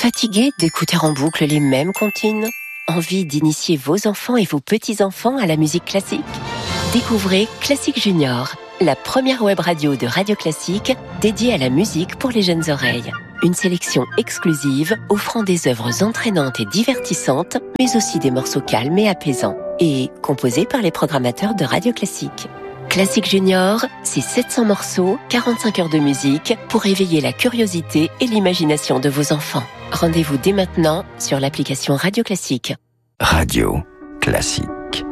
Fatigué d'écouter en boucle les mêmes comptines? Envie d'initier vos enfants et vos petits-enfants à la musique classique? Découvrez Classique Junior, la première web radio de Radio Classique dédiée à la musique pour les jeunes oreilles. Une sélection exclusive offrant des œuvres entraînantes et divertissantes, mais aussi des morceaux calmes et apaisants, et composés par les programmateurs de Radio Classique. Classique Junior, c'est 700 morceaux, 45 heures de musique pour éveiller la curiosité et l'imagination de vos enfants. Rendez-vous dès maintenant sur l'application Radio Classique. Radio Classique.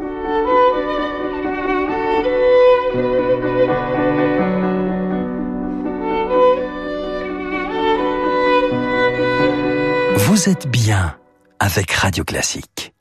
Vous êtes bien avec Radio Classique.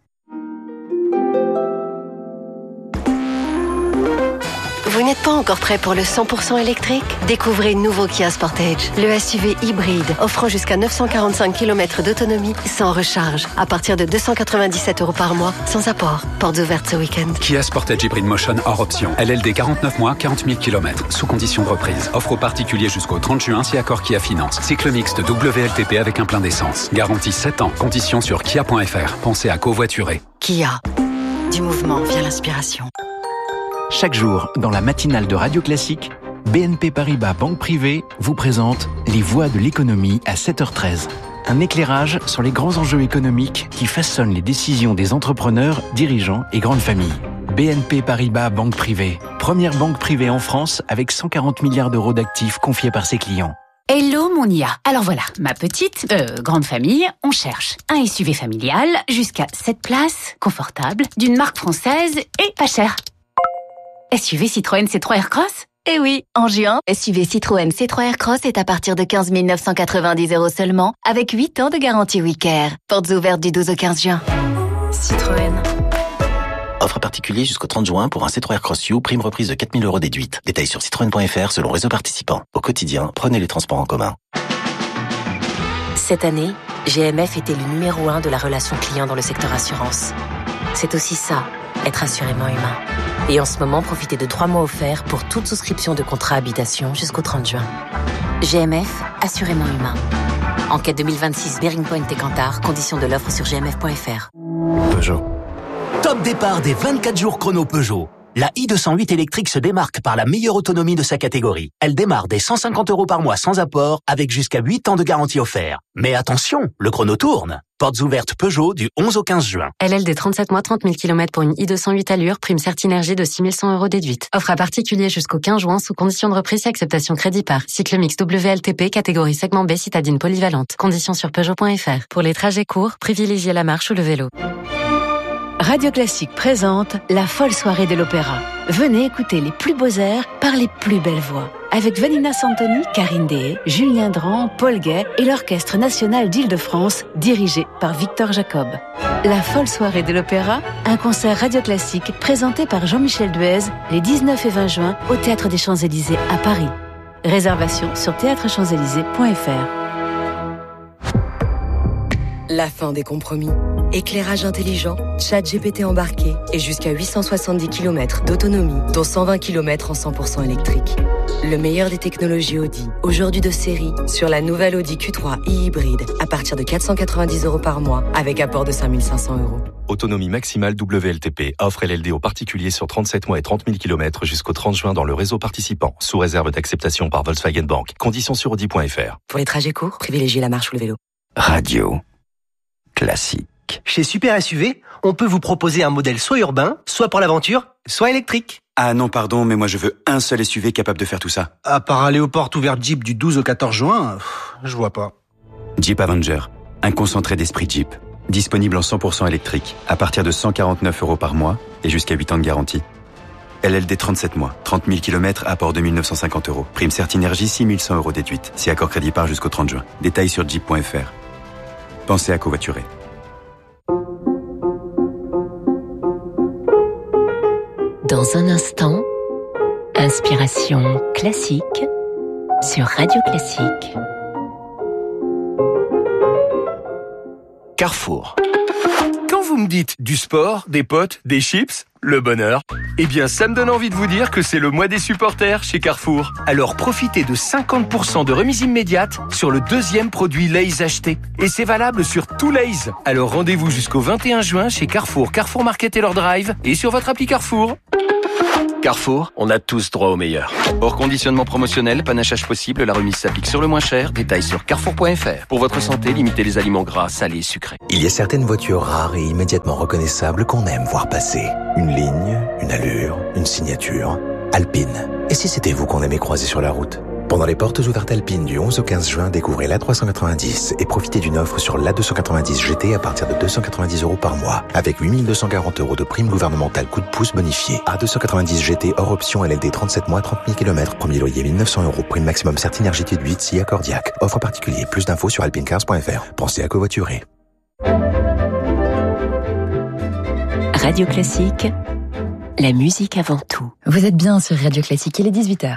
Vous n'êtes pas encore prêt pour le 100% électrique? Découvrez le nouveau Kia Sportage, le SUV hybride offrant jusqu'à 945 km d'autonomie sans recharge, à partir de 297 € par mois, sans apport. Portes ouvertes ce week-end. Kia Sportage Hybrid Motion hors option. LLD 49 mois, 40 000 km, sous condition de reprise. Offre aux particuliers jusqu'au 30 juin si accord Kia Finance. Cycle mixte WLTP avec un plein d'essence. Garantie 7 ans. Conditions sur kia.fr. Pensez à covoiturer. Kia. Du mouvement via l'inspiration. Chaque jour, dans la matinale de Radio Classique, BNP Paribas Banque Privée vous présente Les Voix de l'économie à 7h13. Un éclairage sur les grands enjeux économiques qui façonnent les décisions des entrepreneurs, dirigeants et grandes familles. BNP Paribas Banque Privée, première banque privée en France avec 140 milliards d'euros d'actifs confiés par ses clients. Hello mon IA. Alors voilà, ma petite, grande famille, on cherche un SUV familial jusqu'à 7 places, confortable, d'une marque française et pas cher. SUV Citroën C3 Aircross? Eh oui, en juin, SUV Citroën C3 Aircross est à partir de 15 990 € seulement, avec 8 ans de garantie WeCare. Portes ouvertes du 12 au 15 juin. Citroën. Offre particulier jusqu'au 30 juin pour un C3 Aircross U, prime reprise de 4 000 € déduite. Détails sur citroën.fr selon réseau participant. Au quotidien, prenez les transports en commun. Cette année, GMF était le numéro 1 de la relation client dans le secteur assurance. C'est aussi ça, être assurément humain. Et en ce moment, profitez de 3 mois offerts pour toute souscription de contrat habitation jusqu'au 30 juin. GMF, assurément humain. Enquête 2026 Bearing Point et Cantar, conditions de l'offre sur gmf.fr. Peugeot. Top départ des 24 jours chrono Peugeot. La i208 électrique se démarque par la meilleure autonomie de sa catégorie. Elle démarre dès 150 € par mois sans apport, avec jusqu'à 8 ans de garantie offert. Mais attention, le chrono tourne. Portes ouvertes Peugeot du 11 au 15 juin. LLD 37 mois, 30 000 km pour une i208 allure, prime Certinergie de 6 100 € déduite. Offre à particulier jusqu'au 15 juin sous condition de reprise et acceptation crédit par. Cycle mixte WLTP, catégorie segment B, citadine polyvalente. Conditions sur Peugeot.fr. Pour les trajets courts, privilégiez la marche ou le vélo. Radio Classique présente la folle soirée de l'opéra. Venez écouter les plus beaux airs par les plus belles voix. Avec Vanina Santoni, Karine Deshaies, Julien Dran, Paul Gay et l'Orchestre National d'Île-de-France, dirigé par Victor Jacob. La folle soirée de l'opéra, un concert Radio Classique présenté par Jean-Michel Duez les 19 et 20 juin au Théâtre des Champs-Élysées à Paris. Réservation sur théâtrechamps-élysées.fr. La fin des compromis. Éclairage intelligent, chat GPT embarqué et jusqu'à 870 km d'autonomie, dont 120 km en 100% électrique. Le meilleur des technologies Audi, aujourd'hui de série, sur la nouvelle Audi Q3 e-hybride, à partir de 490 € par mois, avec apport de 5 500 €. Autonomie maximale WLTP. Offre LLD aux particuliers sur 37 mois et 30 000 km jusqu'au 30 juin dans le réseau participant, sous réserve d'acceptation par Volkswagen Bank. Conditions sur Audi.fr. Pour les trajets courts, privilégiez la marche ou le vélo. Radio Classique. Chez Super SUV, on peut vous proposer un modèle soit urbain, soit pour l'aventure, soit électrique. Ah non, pardon, mais moi je veux un seul SUV capable de faire tout ça. À part aller aux portes ouvertes Jeep du 12 au 14 juin, je vois pas. Jeep Avenger, un concentré d'esprit Jeep. Disponible en 100% électrique, à partir de 149 € par mois et jusqu'à 8 ans de garantie. LLD 37 mois, 30 000 km, apport de 1 950 €. Prime Certinergie, 6 100 € déduite. Si accord crédit par jusqu'au 30 juin. Détails sur jeep.fr. Pensez à covoiturer. Dans un instant, inspiration classique sur Radio Classique. Carrefour. Quand vous me dites du sport, des potes, des chips, le bonheur, eh bien ça me donne envie de vous dire que c'est le mois des supporters chez Carrefour. Alors profitez de 50% de remise immédiate sur le deuxième produit Lay's acheté. Et c'est valable sur tout Lay's. Alors rendez-vous jusqu'au 21 juin chez Carrefour, Carrefour Market et leur Drive et sur votre appli Carrefour. Carrefour, on a tous droit au meilleur. Hors conditionnement promotionnel, panachage possible, la remise s'applique sur le moins cher. Détails sur carrefour.fr. Pour votre santé, limitez les aliments gras, salés et sucrés. Il y a certaines voitures rares et immédiatement reconnaissables qu'on aime voir passer. Une ligne, une allure, une signature. Alpine. Et si c'était vous qu'on aimait croiser sur la route ? Pendant les portes ouvertes Alpine du 11 au 15 juin, découvrez l'A390 et profitez d'une offre sur l'A290 GT à partir de 290 € par mois, avec 8 240 € de prime gouvernementale coup de pouce bonifiée. A290 GT hors option LLD 37 mois, 30 000 km, premier loyer 1 900 €, prime maximum Certinergité de 8, SIA Cordiac. Offre particulier, plus d'infos sur alpinecars.fr. Pensez à covoiturer. Radio Classique, la musique avant tout. Vous êtes bien sur Radio Classique, il est 18h.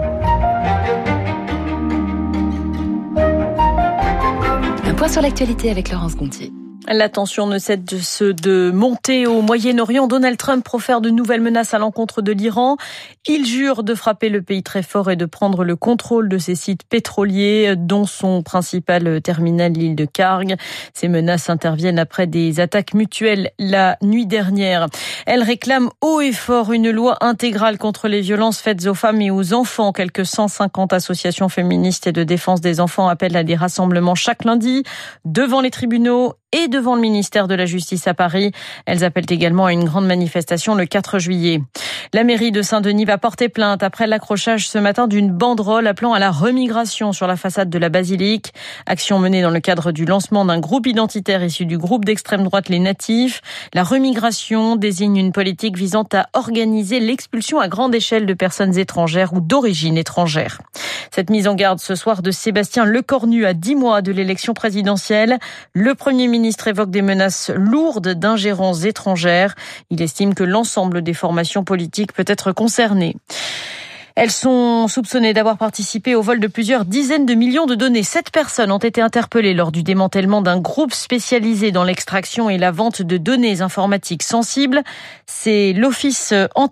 Un point sur l'actualité avec Laurence Gontier. La tension ne cesse de monter au Moyen-Orient. Donald Trump profère de nouvelles menaces à l'encontre de l'Iran. Il jure de frapper le pays très fort et de prendre le contrôle de ses sites pétroliers, dont son principal terminal, l'île de Karg. Ces menaces interviennent après des attaques mutuelles la nuit dernière. Elle réclame haut et fort une loi intégrale contre les violences faites aux femmes et aux enfants. Quelques 150 associations féministes et de défense des enfants appellent à des rassemblements chaque lundi devant les tribunaux et devant le ministère de la Justice à Paris. Elles appellent également à une grande manifestation le 4 juillet. La mairie de Saint-Denis va porter plainte après l'accrochage ce matin d'une banderole appelant à la remigration sur la façade de la basilique. Action menée dans le cadre du lancement d'un groupe identitaire issu du groupe d'extrême droite Les Natifs. La remigration désigne une politique visant à organiser l'expulsion à grande échelle de personnes étrangères ou d'origine étrangère. Cette mise en garde ce soir de Sébastien Lecornu à 10 mois de l'élection présidentielle. Le Premier ministre évoque des menaces lourdes d'ingérence étrangère. Il estime que l'ensemble des formations politiques peut être concerné. Elles sont soupçonnées d'avoir participé au vol de plusieurs dizaines de millions de données. 7 personnes ont été interpellées lors du démantèlement d'un groupe spécialisé dans l'extraction et la vente de données informatiques sensibles. C'est l'Office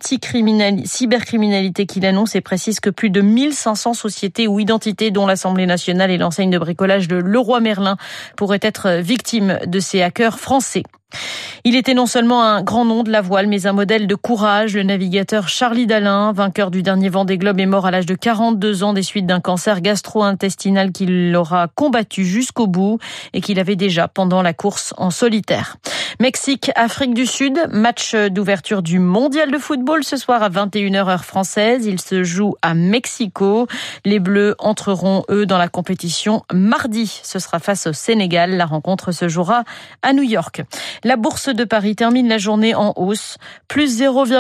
anti-cybercriminalité qui l'annonce et précise que plus de 1500 sociétés ou identités, dont l'Assemblée nationale et l'enseigne de bricolage de Leroy Merlin, pourraient être victimes de ces hackers français. Il était non seulement un grand nom de la voile, mais un modèle de courage. Le navigateur Charlie Dalin, vainqueur du dernier Vendée Globe, est mort à l'âge de 42 ans des suites d'un cancer gastro-intestinal qu'il aura combattu jusqu'au bout et qu'il avait déjà pendant la course en solitaire. Mexique, Afrique du Sud, match d'ouverture du mondial de football ce soir à 21h heure française. Il se joue à Mexico. Les Bleus entreront, eux, dans la compétition mardi. Ce sera face au Sénégal. La rencontre se jouera à New York. La bourse de Paris termine la journée en hausse, plus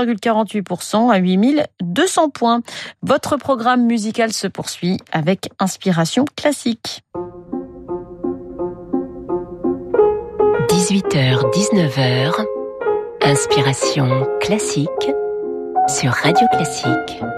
0,48% à 8200 points. Votre programme musical se poursuit avec Inspiration classique. 18h, 19h, Inspiration classique sur Radio Classique.